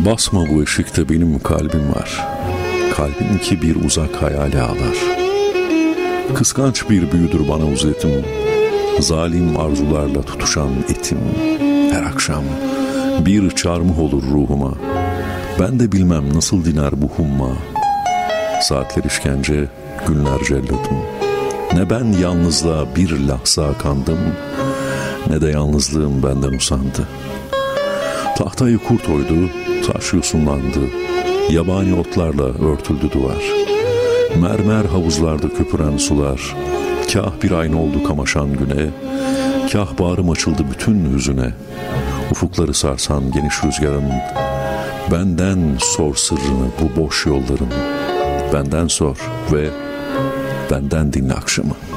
Basma bu eşikte, benim kalbim var. Kalbim ki bir uzak hayali ağlar. Kıskanç bir büyüdür bana uzletim. Zalim arzularla tutuşan etim. Her akşam bir çarmıh olur ruhuma. Ben de bilmem nasıl diner bu humma. Saatler işkence, günler celladım. Ne ben yalnızlığa bir lahza kandım, ne de yalnızlığım benden usandı. Tahtayı kurt oydu, taş yosunlandı. Yabani otlarla örtüldü duvar. Mermer havuzlarda köpüren sular. Kah bir ayna oldu kamaşan güne, kah bağrım açıldı bütün hüzüne. Ufukları sarsan geniş rüzgarın, benden sor sırrını bu boş yolların. Benden sor ve benden dinle akşamı.